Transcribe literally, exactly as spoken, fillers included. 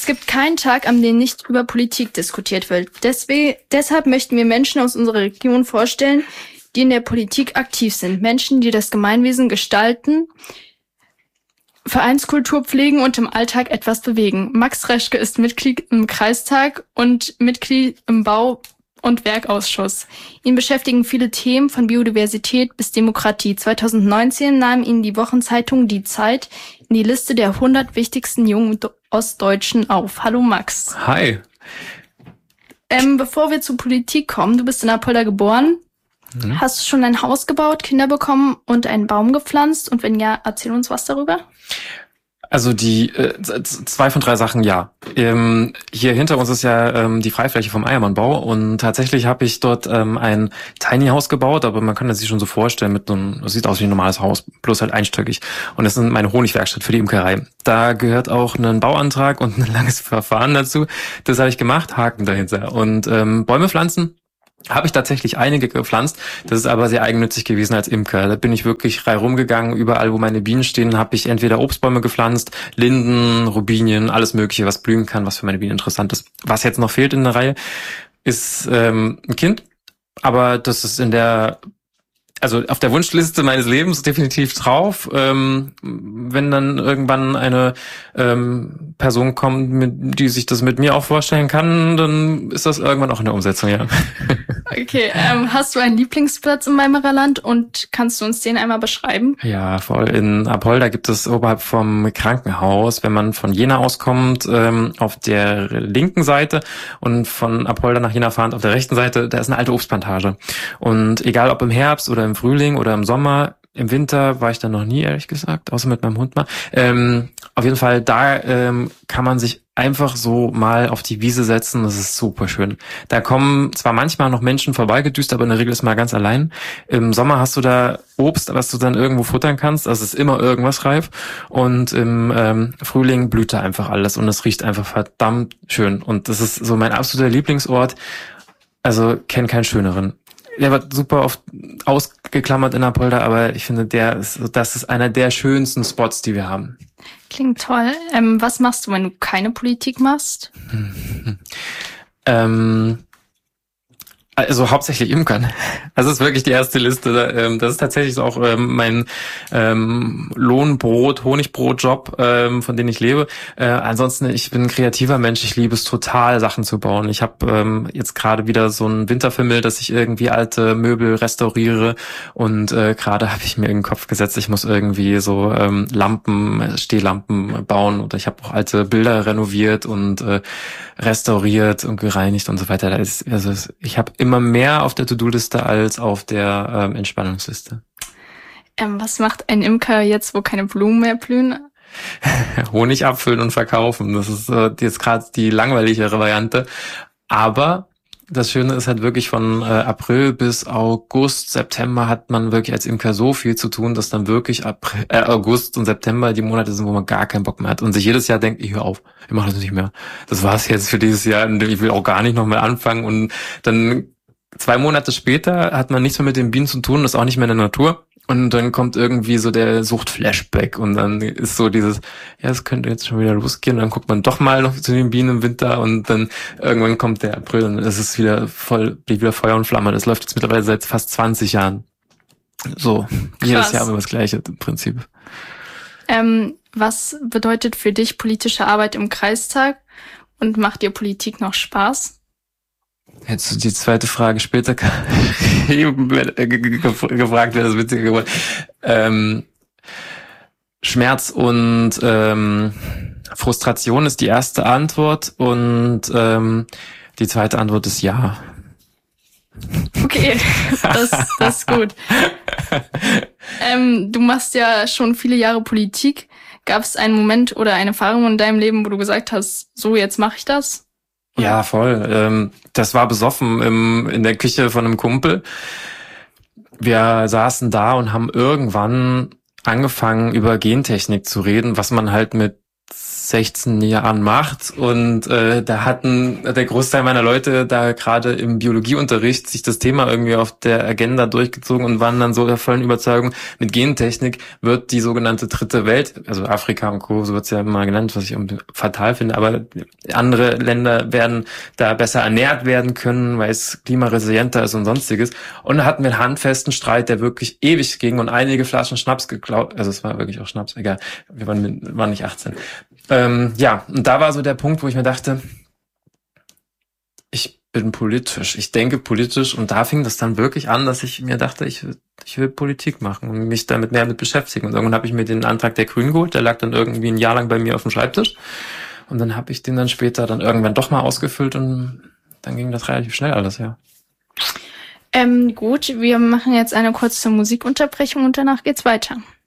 Es gibt keinen Tag, an dem nicht über Politik diskutiert wird. Deswegen, deshalb möchten wir Menschen aus unserer Region vorstellen, die in der Politik aktiv sind. Menschen, die das Gemeinwesen gestalten, Vereinskultur pflegen und im Alltag etwas bewegen. Max Reschke ist Mitglied im Kreistag und Mitglied im Bau- und Werkausschuss. Ihn beschäftigen viele Themen von Biodiversität bis Demokratie. zwanzig neunzehn nahm ihn die Wochenzeitung Die Zeit in die Liste der hundert wichtigsten jungen Ostdeutschen auf. Hallo Max. Hi. Ähm, bevor wir zur Politik kommen, du bist in Apolda geboren. Mhm. Hast du schon ein Haus gebaut, Kinder bekommen und einen Baum gepflanzt? Und wenn ja, erzähl uns was darüber. Also die äh, zwei von drei Sachen, ja. Ähm, hier hinter uns ist ja ähm, die Freifläche vom Eiermannbau und tatsächlich habe ich dort ähm, ein Tiny House gebaut, aber man kann das sich schon so vorstellen, mit einem, das sieht aus wie ein normales Haus, bloß halt einstöckig. Und das ist meine Honigwerkstatt für die Imkerei. Da gehört auch ein Bauantrag und ein langes Verfahren dazu. Das habe ich gemacht, Haken dahinter. Und ähm, Bäume pflanzen habe ich tatsächlich einige gepflanzt. Das ist aber sehr eigennützig gewesen als Imker. Da bin ich wirklich frei rumgegangen. Überall, wo meine Bienen stehen, habe ich entweder Obstbäume gepflanzt, Linden, Robinien, alles Mögliche, was blühen kann, was für meine Bienen interessant ist. Was jetzt noch fehlt in der Reihe, ist ähm, ein Kind. Aber das ist in der, also auf der Wunschliste meines Lebens definitiv drauf. Ähm, wenn dann irgendwann eine ähm, Person kommt, mit, die sich das mit mir auch vorstellen kann, dann ist das irgendwann auch in der Umsetzung, ja. Okay, ähm, hast du einen Lieblingsplatz im Weimarer Land und kannst du uns den einmal beschreiben? Ja, voll. In Apolda gibt es oberhalb vom Krankenhaus, wenn man von Jena auskommt, ähm, auf der linken Seite und von Apolda nach Jena fahrend auf der rechten Seite, da ist eine alte Obstplantage. Und egal ob im Herbst oder im Frühling oder im Sommer, im Winter war ich da noch nie, ehrlich gesagt, außer mit meinem Hund mal. Ähm, auf jeden Fall, da ähm, kann man sich einfach so mal auf die Wiese setzen. Das ist super schön. Da kommen zwar manchmal noch Menschen vorbeigedüst, aber in der Regel ist man ganz allein. Im Sommer hast du da Obst, was du dann irgendwo futtern kannst. Also es ist immer irgendwas reif. Und im ähm, Frühling blüht da einfach alles und es riecht einfach verdammt schön. Und das ist so mein absoluter Lieblingsort. Also kenn keinen schöneren. Der wird super oft ausgeklammert in Apolda, aber ich finde, der ist, das ist einer der schönsten Spots, die wir haben. Klingt toll. Ähm, was machst du, wenn du keine Politik machst? ähm, also hauptsächlich Imkern. Das ist wirklich die erste Liste. Das ist tatsächlich auch mein ähm, Lohnbrot, Honigbrotjob, ähm, von dem ich lebe. Äh, ansonsten, ich bin ein kreativer Mensch. Ich liebe es total, Sachen zu bauen. Ich habe ähm, jetzt gerade wieder so ein Winterfimmel, dass ich irgendwie alte Möbel restauriere. Und äh, gerade habe ich mir in den Kopf gesetzt, ich muss irgendwie so ähm, Lampen, Stehlampen bauen. Oder ich habe auch alte Bilder renoviert und äh, restauriert und gereinigt und so weiter. Da ist, also ich habe immer mehr auf der To-Do-Liste als auf der ähm, Entspannungsliste. Ähm, was macht ein Imker jetzt, wo keine Blumen mehr blühen? Honig abfüllen und verkaufen. Das ist äh, jetzt gerade die langweiligere Variante. Aber das Schöne ist halt wirklich von äh, April bis August, September hat man wirklich als Imker so viel zu tun, dass dann wirklich April, äh, August und September die Monate sind, wo man gar keinen Bock mehr hat und sich jedes Jahr denkt, ich höre auf, ich mache das nicht mehr. Das war's jetzt für dieses Jahr und ich will auch gar nicht nochmal anfangen. Und dann zwei Monate später hat man nichts mehr mit den Bienen zu tun, ist auch nicht mehr in der Natur. Und dann kommt irgendwie so der Sucht-Flashback und dann ist so dieses, ja, es könnte jetzt schon wieder losgehen. Und dann guckt man doch mal noch zu den Bienen im Winter und dann irgendwann kommt der April und es ist wieder voll, wieder Feuer und Flamme. Das läuft jetzt mittlerweile seit fast zwanzig Jahren. So, Krass. Jedes Jahr immer das Gleiche im Prinzip. Ähm, was bedeutet für dich politische Arbeit im Kreistag und macht dir Politik noch Spaß? Hättest du die zweite Frage später gefragt, wäre das witziger geworden. Ähm, Schmerz und ähm, Frustration ist die erste Antwort und ähm, die zweite Antwort ist ja. Okay, das, das ist gut. ähm, du machst ja schon viele Jahre Politik. Gab es einen Moment oder eine Erfahrung in deinem Leben, wo du gesagt hast, so, jetzt mache ich das? Ja, voll. Ähm, das war besoffen im, in der Küche von einem Kumpel. Wir saßen da und haben irgendwann angefangen, über Gentechnik zu reden, was man halt mit sechzehn Jahren macht. Und äh, da hatten der Großteil meiner Leute da gerade im Biologieunterricht sich das Thema irgendwie auf der Agenda durchgezogen und waren dann so der vollen Überzeugung, mit Gentechnik wird die sogenannte dritte Welt, also Afrika und Co., so wird's ja immer genannt, was ich fatal finde, aber andere Länder werden da besser ernährt werden können, weil es klimaresilienter ist und sonstiges. Und da hatten wir einen handfesten Streit, der wirklich ewig ging und einige Flaschen Schnaps geklaut, also es war wirklich auch Schnaps, egal, wir waren, waren nicht achtzehn. Ähm, ja, und da war so der Punkt, wo ich mir dachte, ich bin politisch, ich denke politisch, und da fing das dann wirklich an, dass ich mir dachte, ich, ich will Politik machen und mich damit mehr mit beschäftigen. Und irgendwann habe ich mir den Antrag der Grünen geholt, der lag dann irgendwie ein Jahr lang bei mir auf dem Schreibtisch. Und dann habe ich den dann später dann irgendwann doch mal ausgefüllt und dann ging das relativ schnell alles, ja. Ähm, gut, wir machen jetzt eine kurze Musikunterbrechung und danach geht's weiter.